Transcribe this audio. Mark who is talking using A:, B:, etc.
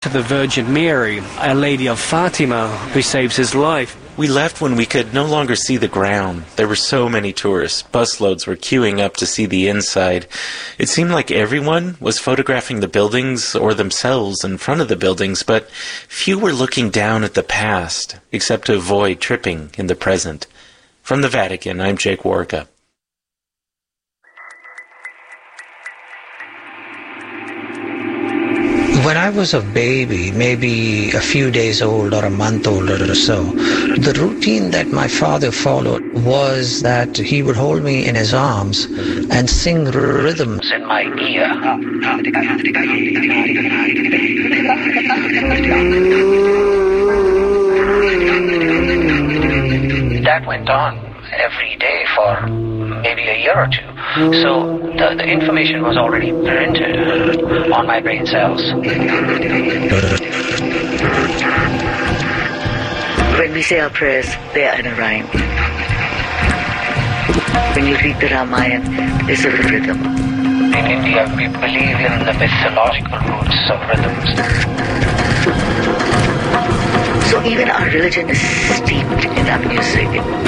A: the Virgin Mary, Our Lady of Fatima, who saves his life.
B: We left when we could no longer see the ground. There were so many tourists. Busloads were queuing up to see the inside. It seemed like everyone was photographing the buildings or themselves in front of the buildings, but few were looking down at the past, except to avoid tripping in the present. From the Vatican, I'm Jake Warka.
C: When I was a baby, maybe a few days old or a month old or so, the routine that my father followed was that he would hold me in his arms and sing rhythms in my ear. That went on every day for maybe a year or two. So the information was already printed on my brain cells.
D: When we say our prayers, they are in a rhyme. When you read the Ramayana, there's a rhythm.
C: In India, we believe in the mythological roots of rhythms.
D: So even our religion is steeped in that music.